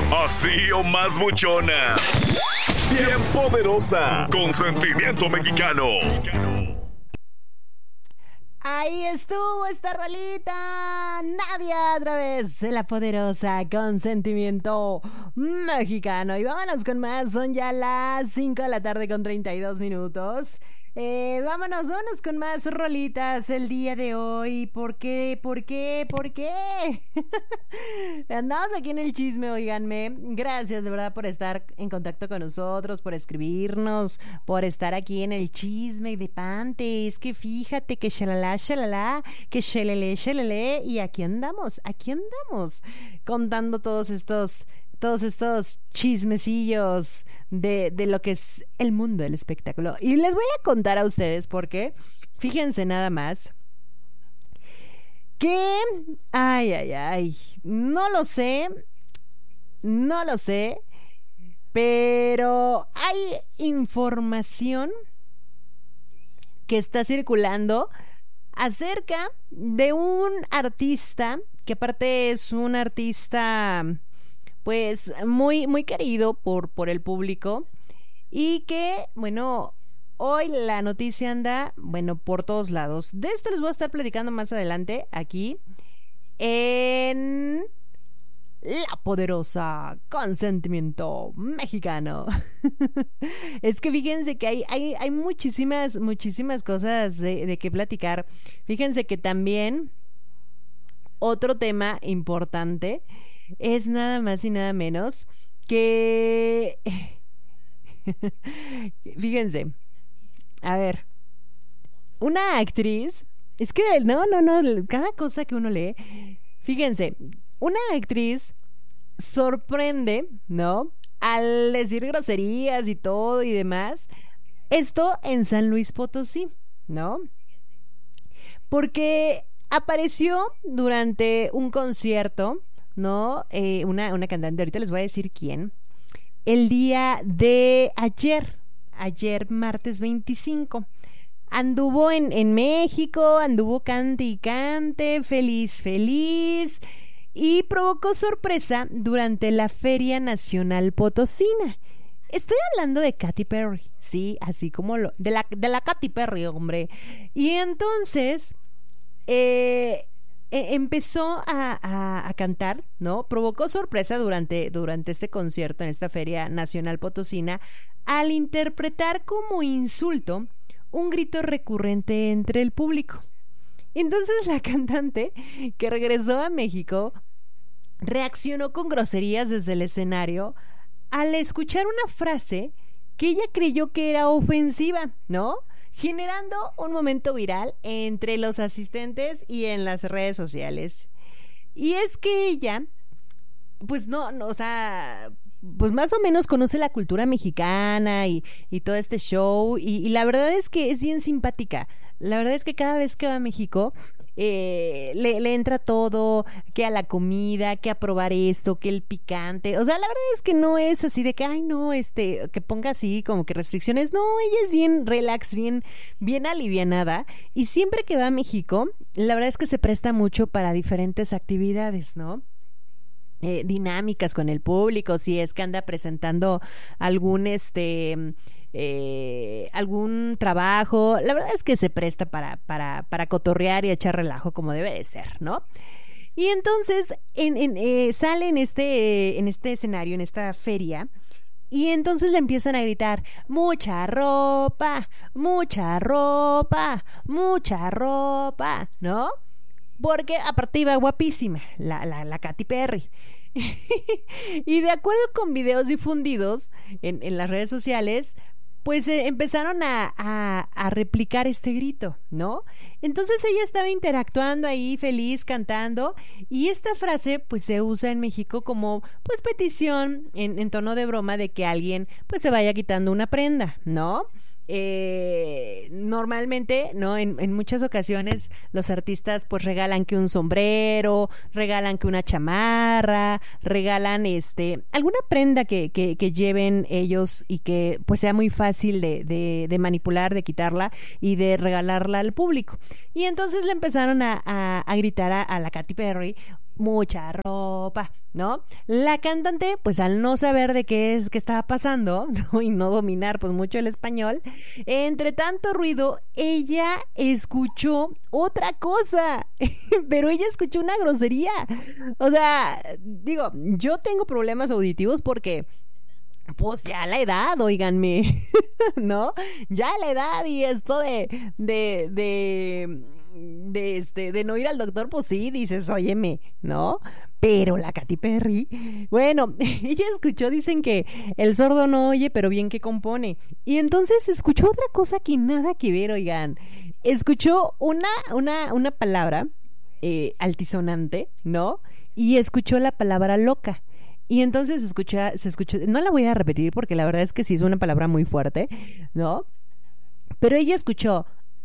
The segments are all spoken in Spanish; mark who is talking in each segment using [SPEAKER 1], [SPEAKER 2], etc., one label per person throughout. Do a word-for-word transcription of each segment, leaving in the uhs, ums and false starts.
[SPEAKER 1] Así o más buchona. Bien poderosa. Con sentimiento mexicano.
[SPEAKER 2] Ahí estuvo esta rolita. Nadia otra vez, la poderosa con sentimiento mexicano. Y vámonos con más. Son ya las cinco de la tarde con treinta y dos minutos. Eh, vámonos, vámonos con más rolitas el día de hoy. ¿Por qué? ¿Por qué? ¿Por qué? Andamos aquí en el chisme, oiganme. Gracias de verdad por estar en contacto con nosotros, por escribirnos, por estar aquí en el chisme de Pante. Es que fíjate que shalala, shalala, que shelele, shelele. Y aquí andamos, aquí andamos, contando todos estos... todos estos chismecillos de, de lo que es el mundo del espectáculo. Y les voy a contar a ustedes porque, fíjense nada más, que, ay, ay, ay, no lo sé, no lo sé, pero hay información que está circulando acerca de un artista, que aparte es un artista... pues muy, muy querido por, por el público y que, bueno, hoy la noticia anda, bueno, por todos lados. De esto les voy a estar platicando más adelante aquí en La Poderosa con Sentimiento Mexicano. Es que fíjense que hay, hay, hay muchísimas, muchísimas cosas de, de qué platicar. Fíjense que también otro tema importante es nada más y nada menos que... Fíjense, a ver, una actriz, es que no, no, no, cada cosa que uno lee, fíjense, una actriz sorprende, ¿no? Al decir groserías y todo y demás, esto en San Luis Potosí, ¿no? Porque apareció durante un concierto, ¿no? Eh, una, una cantante, ahorita les voy a decir quién, el día de ayer, ayer martes veinticinco, anduvo en, en México, anduvo cante y cante, feliz, feliz, y provocó sorpresa durante la Feria Nacional Potosina. Estoy hablando de Katy Perry, sí, así como lo, de la, de la Katy Perry, hombre. Y entonces, eh... Eh, empezó a, a, a cantar, ¿no? Provocó sorpresa durante, durante este concierto en esta Feria Nacional Potosina al interpretar como insulto un grito recurrente entre el público. Entonces la cantante, que regresó a México, reaccionó con groserías desde el escenario al escuchar una frase que ella creyó que era ofensiva, ¿no? Generando un momento viral entre los asistentes y en las redes sociales. Y es que ella, pues no, no, o sea, pues más o menos conoce la cultura mexicana y, y todo este show, y, y la verdad es que es bien simpática. La verdad es que cada vez que va a México eh, le, le entra todo, que a la comida, que a probar esto, que el picante. O sea, la verdad es que no es así de que, ay, no, este, que ponga así como que restricciones. No, ella es bien relax, bien, bien alivianada. Y siempre que va a México, la verdad es que se presta mucho para diferentes actividades, ¿no? Eh, dinámicas con el público, si es que anda presentando algún este eh, algún trabajo, la verdad es que se presta para, para, para cotorrear y echar relajo como debe de ser, ¿no? Y entonces en, en, eh, sale en este, eh, en este escenario, en esta feria, y entonces le empiezan a gritar: mucha ropa, mucha ropa, mucha ropa, ¿no? Porque aparte iba guapísima, la, la, la Katy Perry. Y de acuerdo con videos difundidos en, en las redes sociales, pues eh, empezaron a, a, a replicar este grito, ¿no? Entonces ella estaba interactuando ahí, feliz, cantando, y esta frase pues se usa en México como pues petición en, en tono de broma de que alguien pues se vaya quitando una prenda, ¿no? Eh, normalmente, ¿no? En, en muchas ocasiones los artistas pues regalan que un sombrero, regalan que una chamarra, regalan este alguna prenda que, que, que lleven ellos y que pues sea muy fácil de, de, de manipular, de quitarla y de regalarla al público. Y entonces le empezaron a, a, a gritar a, a la Katy Perry: mucha ropa, ¿no? La cantante, pues al no saber de qué es que estaba pasando, ¿no? Y no dominar pues mucho el español, entre tanto ruido, ella escuchó otra cosa, pero ella escuchó una grosería. O sea, digo, yo tengo problemas auditivos porque pues ya la edad, óiganme, ¿no? Ya la edad y esto de, de, de, de, este, de no ir al doctor, pues sí, dices, óyeme, ¿no? Pero la Katy Perry, bueno, ella escuchó, dicen que el sordo no oye, pero bien que compone. Y entonces escuchó otra cosa que nada que ver, oigan. Escuchó una, una, una palabra eh, altisonante, ¿no? Y escuchó la palabra loca. Y entonces escucha, se escucha, no la voy a repetir porque la verdad es que sí es una palabra muy fuerte, ¿no? Pero ella escuchó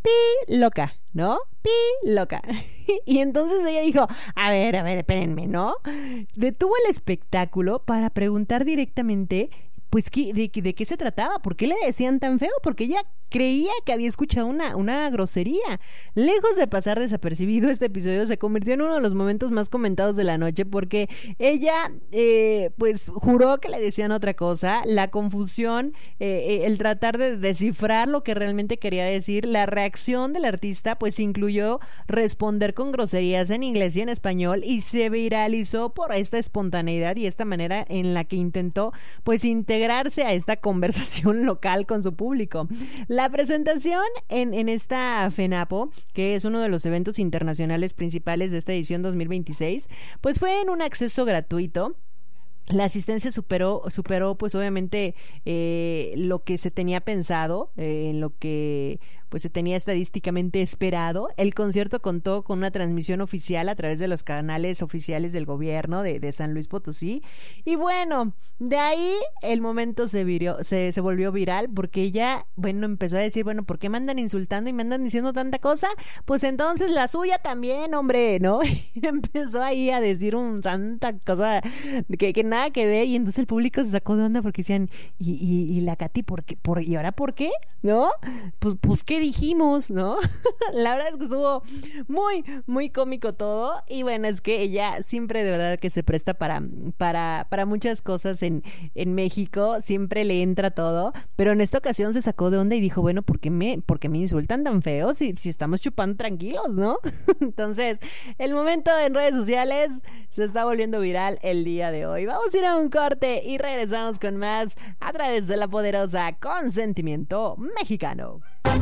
[SPEAKER 2] pi loca, ¿no? Pi loca. Y entonces ella dijo, a ver, a ver, espérenme, ¿no? Detuvo el espectáculo para preguntar directamente, pues, ¿qué, de, de qué se trataba? ¿Por qué le decían tan feo? Porque ella creía que había escuchado una, una grosería. Lejos de pasar desapercibido, este episodio se convirtió en uno de los momentos más comentados de la noche porque ella, eh, pues, juró que le decían otra cosa. La confusión, eh, el tratar de descifrar lo que realmente quería decir, la reacción del artista, pues, incluyó responder con groserías en inglés y en español y se viralizó por esta espontaneidad y esta manera en la que intentó, pues, integrarse a esta conversación local con su público. La presentación en, en esta FENAPO, que es uno de los eventos internacionales principales de esta edición dos mil veintiséis, pues fue en un acceso gratuito. La asistencia superó, superó pues obviamente eh, lo que se tenía pensado, eh, en lo que pues se tenía estadísticamente esperado. El concierto contó con una transmisión oficial a través de los canales oficiales del gobierno de, de San Luis Potosí. Y bueno, de ahí el momento se, virió, se, se volvió viral porque ella, bueno, empezó a decir, bueno, ¿por qué me andan insultando y me andan diciendo tanta cosa? Pues entonces la suya también, hombre, ¿no? Y empezó ahí a decir un tanta cosa que, que nada que ver y entonces el público se sacó de onda porque decían, ¿y, y, y la Katy por qué? Por, ¿y ahora por qué? ¿No? Pues, pues ¿qué dijimos? ¿No? La verdad es que estuvo muy, muy cómico todo y bueno, es que ella siempre de verdad que se presta para, para, para muchas cosas en, en México, siempre le entra todo, pero en esta ocasión se sacó de onda y dijo, bueno, ¿por qué me, por qué me insultan tan feo si, si estamos chupando tranquilos, ¿no? Entonces, el momento en redes sociales se está volviendo viral el día de hoy. Vamos a ir a un corte y regresamos con más a través de la poderosa Consentimiento Mexicano.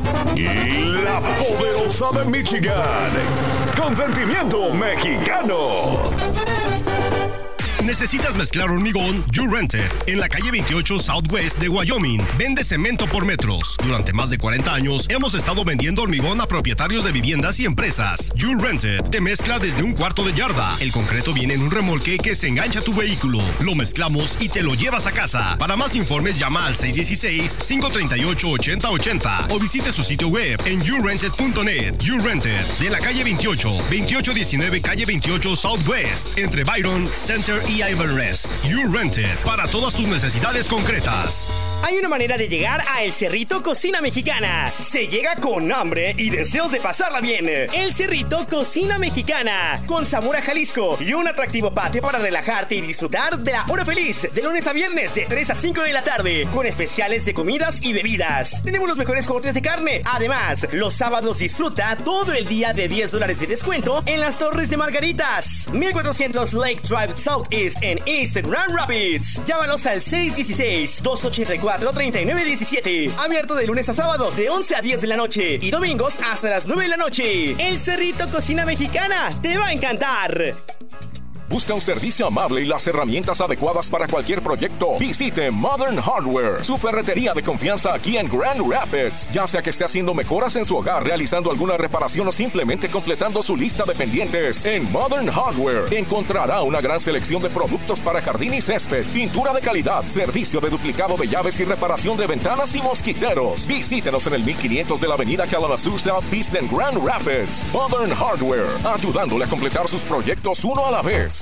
[SPEAKER 1] Y la poderosa de Michigan, Consentimiento Mexicano.
[SPEAKER 3] ¿Necesitas mezclar hormigón? You Rented. En la calle veintiocho Southwest de Wyoming. Vende cemento por metros. Durante más de cuarenta años hemos estado vendiendo hormigón a propietarios de viviendas y empresas. You Rented. Te mezcla desde un cuarto de yarda. El concreto viene en un remolque que se engancha a tu vehículo. Lo mezclamos y te lo llevas a casa. Para más informes llama al seis uno seis, cinco tres ocho, ocho cero ocho cero o visite su sitio web en you rented punto net. You Rented. De la calle veintiocho, veintiocho diecinueve calle veintiocho Southwest. Entre Byron, Center y Everest. You Rented. Para todas tus necesidades concretas.
[SPEAKER 4] Hay una manera de llegar a El Cerrito Cocina Mexicana. Se llega con hambre y deseos de pasarla bien. El Cerrito Cocina Mexicana. Con sabor a Jalisco y un atractivo patio para relajarte y disfrutar de la hora feliz. De lunes a viernes de tres a cinco de la tarde. Con especiales de comidas y bebidas. Tenemos los mejores cortes de carne. Además, los sábados disfruta todo el día de diez dólares de descuento en las Torres de Margaritas. mil cuatrocientos Lake Drive Southeast en East Grand Rapids. Llámalos al seis uno seis, dos ocho cuatro, tres nueve uno siete. Abierto de lunes a sábado de once a diez de la noche y domingos hasta las nueve de la noche. El Cerrito Cocina Mexicana te va a encantar.
[SPEAKER 5] Busca un servicio amable y las herramientas adecuadas para cualquier proyecto. Visite Modern Hardware, su ferretería de confianza aquí en Grand Rapids. Ya sea que esté haciendo mejoras en su hogar, realizando alguna reparación o simplemente completando su lista de pendientes, en Modern Hardware encontrará una gran selección de productos para jardín y césped, pintura de calidad, servicio de duplicado de llaves y reparación de ventanas y mosquiteros. Visítenos en el mil quinientos de la avenida Kalamazoo Southeast en Grand Rapids. Modern Hardware, ayudándole a completar sus proyectos uno a la vez.